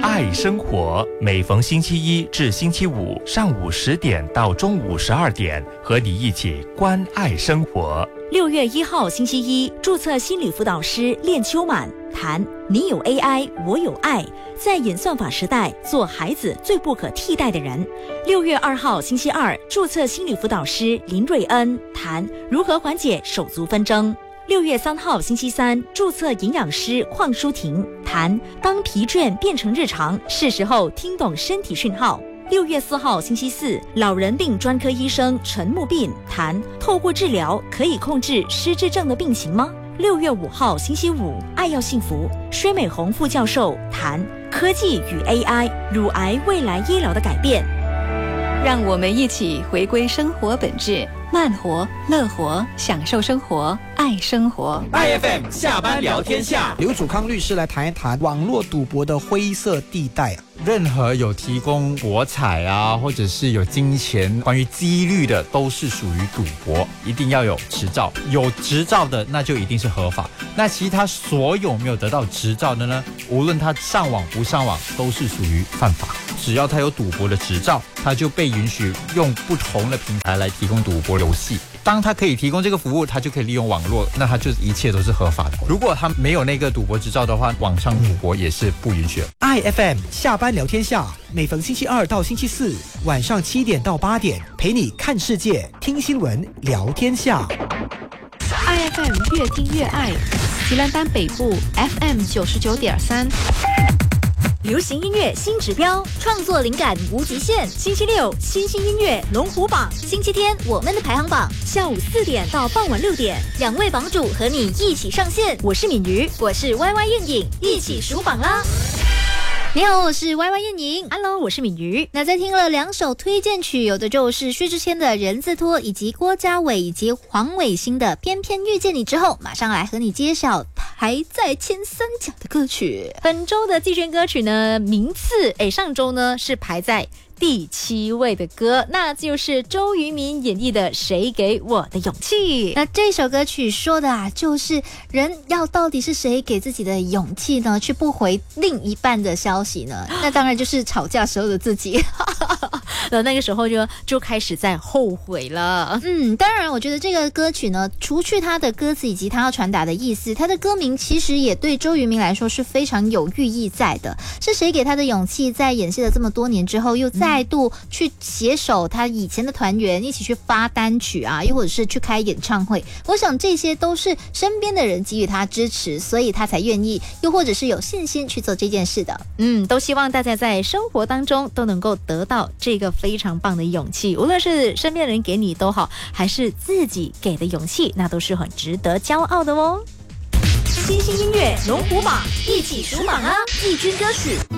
爱生活，每逢星期一至星期五上午10点到中午12点，和你一起关爱生活。 6月1号星期一，注册心理辅导师练秋满谈你有 AI， 我有爱，在演算法时代，做孩子最不可替代的人。6月2号星期二，注册心理辅导师林瑞恩谈如何缓解手足纷争。6月3号星期三，注册营养师邝淑婷谈当疲倦变成日常，是时候听懂身体讯号。6月4号星期四，老人病专科医生陈木斌谈透过治疗可以控制失智症的病情吗？6月5号星期五，爱要幸福，薛美红副教授谈科技与 AI 乳癌未来医疗的改变。 让我们一起回归生活本质，慢活、乐活，享受生活，爱生活。 IFM 下班聊天下， 刘祖康律师来谈一谈网络赌博的灰色地带。 任何有提供博彩啊，或者是有金钱关于几率的，都是属于赌博，一定要有执照。有执照的那就一定是合法。那其他所有没有得到执照的呢，无论他上网不上网，都是属于犯法。只要他有赌博的执照，他就被允许用不同的平台来提供赌博游戏。当他可以提供这个服务，他就可以利用网络，那他就一切都是合法的。如果他没有那个赌博执照的话，网上赌博也是不允许的。 IFM 下班聊天下，每逢星期二到星期四晚上7点到8点，陪你看世界、听新闻、聊天下。 IFM 越听越爱，吉兰丹北部 FM 99.3。 流行音乐新指标，创作灵感无极限。星期六新兴音乐龙虎榜，星期天我们的排行榜，下午4点到傍晚6点，2位榜主和你一起上线。我是敏瑜，我是 YY 燕影，一起数榜啦！ 你好，我是 YY 燕莹。 Hello， 我是敏瑜。 那在听了2首推荐曲，有的就是薛之谦的《人字拖》，以及郭嘉伟以及黄伟星的《偏偏遇见你》之后，马上来和你揭晓排在前3甲的歌曲。 本周的季选歌曲呢，名次上周呢是排在第7位的歌，那就是周渝民演绎的《谁给我的勇气》。 那这首歌曲说的就是人要到底是谁给自己的勇气呢，去不回另一半的消息呢？那当然就是吵架时候的自己。 那个时候就开始在后悔了。 当然我觉得这个歌曲呢，除去它的歌词以及它要传达的意思，它的歌名其实也对周渝民来说是非常有寓意在的。是谁给他的勇气，在演戏了这么多年之后，又再度去携手他以前的团员一起去发单曲啊，又或者是去开演唱会。我想这些都是身边的人给予他支持，所以他才愿意，又或者是有信心去做这件事的。 都希望大家在生活当中都能够得到这个非常棒的勇气，无论是身边人给你都好，还是自己给的勇气，那都是很值得骄傲的哦。新兴音乐龙虎榜，一起数榜啊！季军歌曲